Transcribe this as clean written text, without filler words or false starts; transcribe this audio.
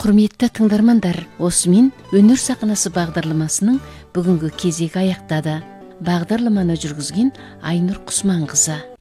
Құрметті тыңдармандар, осымен Өнер сахнасы бағдарламасының бүгінгі кезегі аяқтады. Бағдарламаны жүргізген Айнұр Құсманқызы.